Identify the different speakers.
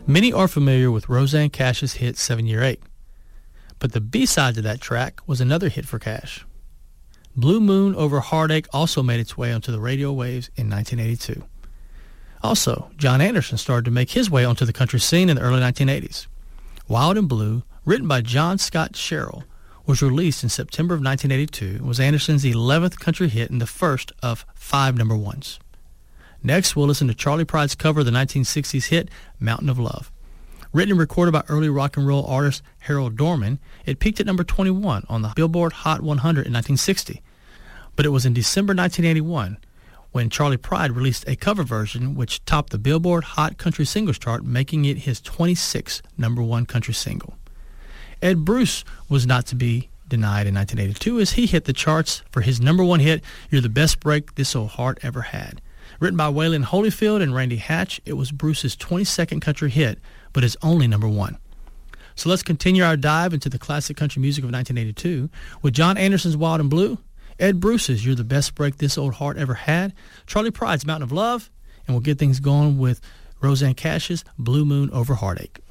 Speaker 1: Many are familiar with Rosanne Cash's hit 7-Year 8, but the B-side to that track was another hit for Cash. Blue Moon Over Heartache also made its way onto the radio waves in 1982. Also, John Anderson started to make his way onto the country scene in the early 1980s. Wild and Blue, written by John Scott Sherrill, was released in September of 1982 and was Anderson's 11th country hit and the first of 5 number ones. Next, we'll listen to Charley Pride's cover of the 1960s hit Mountain of Love. Written and recorded by early rock and roll artist Harold Dorman, it peaked at number 21 on the Billboard Hot 100 in 1960. But it was in December 1981 when Charley Pride released a cover version which topped the Billboard Hot Country Singles chart, making it his 26th number one country single. Ed Bruce was not to be denied in 1982 as he hit the charts for his number one hit, You're the Best Break This Old Heart Ever Had. Written by Waylon Holyfield and Randy Hatch, it was Bruce's 22nd country hit, but his only number one. So let's continue our dive into the classic country music of 1982 with John Anderson's Wild and Blue, Ed Bruce's You're the Best Break This Old Heart Ever Had, Charley Pride's Mountain of Love, and we'll get things going with Rosanne Cash's Blue Moon Over Heartache.